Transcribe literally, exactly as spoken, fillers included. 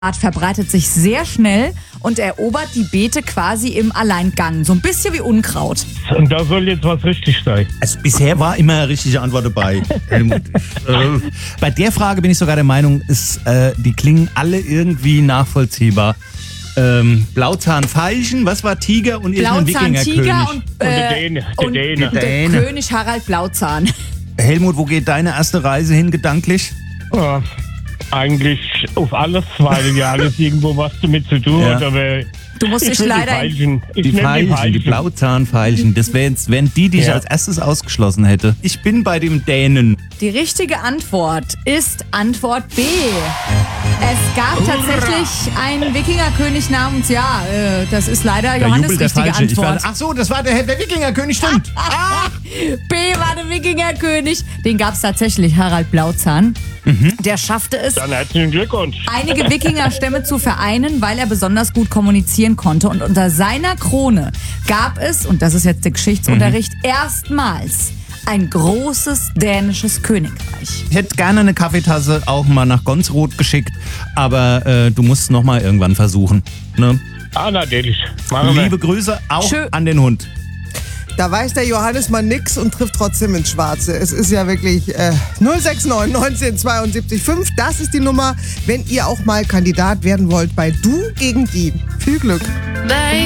Art verbreitet sich sehr schnell und erobert die Beete quasi im Alleingang. So ein bisschen wie Unkraut. Und da soll jetzt was richtig sein. Also bisher war immer eine richtige Antwort dabei, Helmut. äh, bei der Frage bin ich sogar der Meinung, ist, äh, die klingen alle irgendwie nachvollziehbar. Ähm, Blauzahnveilchen, was war Tiger und irgendein Blauzahn-Tiger Wikingerkönig? und, Und äh, der Däne. Der und Däne. der Däne. König Harald Blauzahn. Helmut, wo geht deine erste Reise hin gedanklich? Ja, eigentlich auf alles, weil ja alles irgendwo was damit zu tun Ja. hat. Aber Du musst ich dich will die leider... Veilchen. Ich Die nehm Veilchen, die Veilchen. Blauzahnveilchen, das wären wären die, die ich Ja. als erstes ausgeschlossen hätte. Ich bin bei dem Dänen. Die richtige Antwort ist Antwort B. Es gab tatsächlich einen Wikingerkönig namens, ja, äh, das ist leider Da Johannes' jubelt der richtige Falsche. Ich war, Antwort. ach so, das war der, der Wikingerkönig, stimmt. B war der Wikingerkönig. Den gab es tatsächlich, Harald Blauzahn. Der schaffte es, Dann herzlichen Glückwunsch. einige Wikingerstämme zu vereinen, weil er besonders gut kommunizieren konnte. Und unter seiner Krone gab es, und das ist jetzt der Geschichtsunterricht, erstmals ein großes dänisches Königreich. Ich hätte gerne eine Kaffeetasse auch mal nach Gonsroth geschickt, aber äh, du musst es noch mal irgendwann versuchen. Ne? Ah, natürlich. Machen wir. Liebe Grüße auch Tschö. an den Hund. Da weiß der Johannes mal nix und trifft trotzdem ins Schwarze. Es ist ja wirklich äh, null sechs neun neunzehn zweiundsiebzig fünf. Das ist die Nummer, wenn ihr auch mal Kandidat werden wollt bei Du gegen die. Viel Glück.